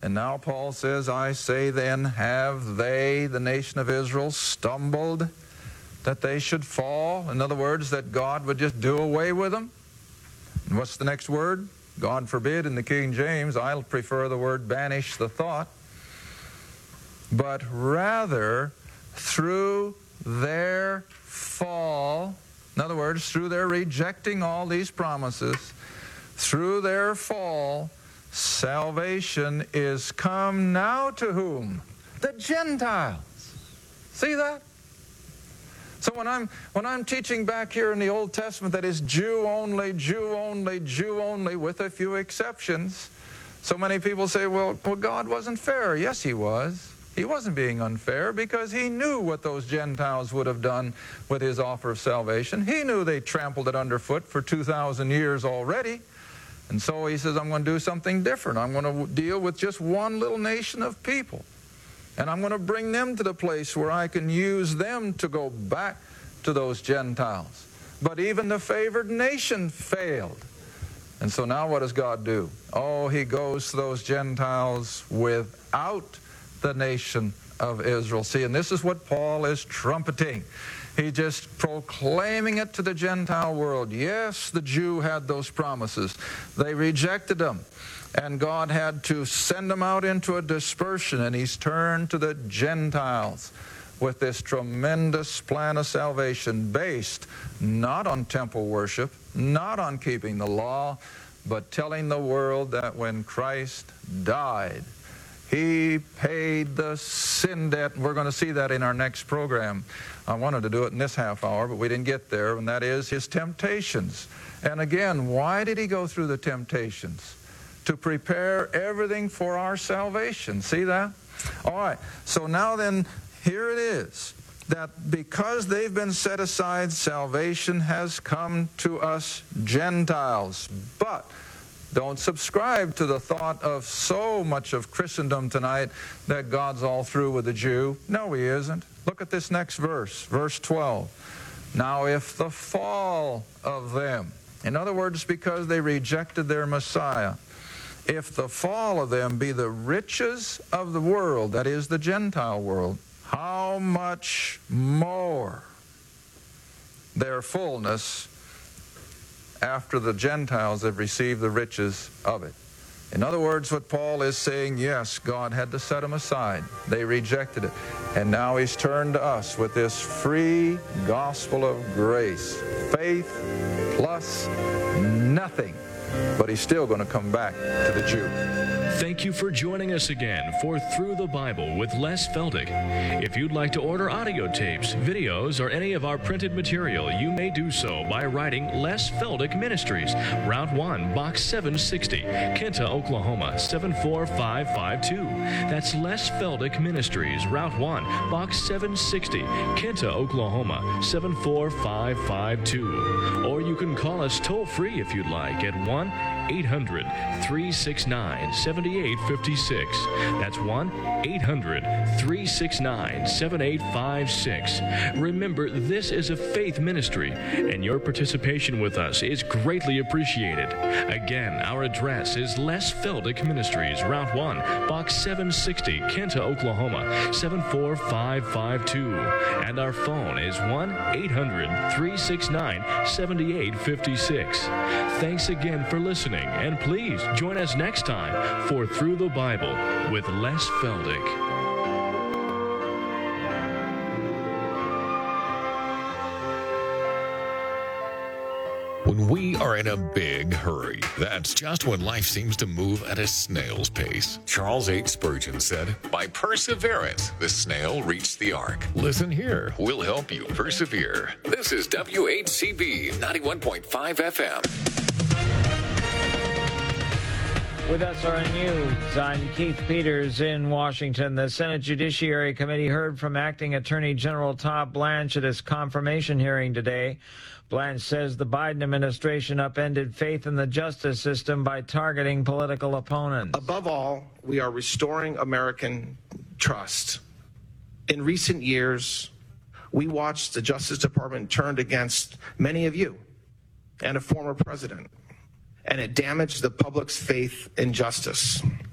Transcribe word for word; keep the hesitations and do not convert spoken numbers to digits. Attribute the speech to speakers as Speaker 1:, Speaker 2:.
Speaker 1: And now Paul says, I say then, have they, the nation of Israel, stumbled that they should fall? In other words, that God would just do away with them? And what's the next word? God forbid. In the King James, I'll prefer the word banish the thought. But rather, through their fall, in other words, through their rejecting all these promises, through their fall, salvation is come now to whom? The Gentiles. See that? So when I'm when I'm teaching back here in the Old Testament that is Jew only, Jew only, Jew only, with a few exceptions, so many people say, well, well, God wasn't fair. Yes, he was. He wasn't being unfair because he knew what those Gentiles would have done with his offer of salvation. He knew they trampled it underfoot for two thousand years already. And so he says, I'm going to do something different. I'm going to deal with just one little nation of people. And I'm going to bring them to the place where I can use them to go back to those Gentiles. But even the favored nation failed. And so now what does God do? Oh, he goes to those Gentiles without the nation of Israel. See, and this is what Paul is trumpeting. He's just proclaiming it to the Gentile world. Yes, the Jew had those promises. They rejected them. And God had to send them out into a dispersion. And he's turned to the Gentiles with this tremendous plan of salvation based not on temple worship, not on keeping the law, but telling the world that when Christ died, he paid the sin debt. We're going to see that in our next program. I wanted to do it in this half hour, but we didn't get there, and that is his temptations. And again, why did he go through the temptations? To prepare everything for our salvation. See that? All right. So now then, here it is, that because they've been set aside, salvation has come to us Gentiles. But don't subscribe to the thought of so much of Christendom tonight that God's all through with the Jew. No, he isn't. Look at this next verse, verse twelve. Now if the fall of them, in other words, because they rejected their Messiah, if the fall of them be the riches of the world, that is the Gentile world, how much more their fullness after the Gentiles have received the riches of it. In other words, what Paul is saying, yes, God had to set them aside. They rejected it. And now he's turned to us with this free gospel of grace. Faith plus nothing. But he's still going to come back to the Jew.
Speaker 2: Thank you for joining us again for Through the Bible with Les Feldick. If you'd like to order audio tapes, videos, or any of our printed material, you may do so by writing Les Feldick Ministries, Route one, Box seven sixty, Kinta, Oklahoma, seven four five five two. That's Les Feldick Ministries, Route one, Box seven sixty, Kinta, Oklahoma, seven four five five two. Or you can call us toll-free if you'd like at one eight hundred, three six nine, seven eight five six. That's one eight hundred, three six nine, seven eight five six. Remember, this is a faith ministry, and your participation with us is greatly appreciated. Again, our address is Les Feldick Ministries, Route one, Box seven sixty, Kinta, Oklahoma, seven four five five two. And our phone is one eight hundred, three six nine, seven eight five six. Thanks again for listening. And please join us next time for Through the Bible with Les Feldick.
Speaker 3: When we are in a big hurry, that's just when life seems to move at a snail's pace. Charles H. Spurgeon said, "By perseverance, the snail reached the ark." Listen here. We'll help you persevere. This is W H C B ninety-one point five F M.
Speaker 4: With S R N News, I'm Keith Peters in Washington. The Senate Judiciary Committee heard from Acting Attorney General Todd Blanche at his confirmation hearing today. Blanche says the Biden administration upended faith in the justice system by targeting political opponents.
Speaker 5: Above all, we are restoring American trust. In recent years, we watched the Justice Department turned against many of you and a former president, and it damaged the public's faith in justice.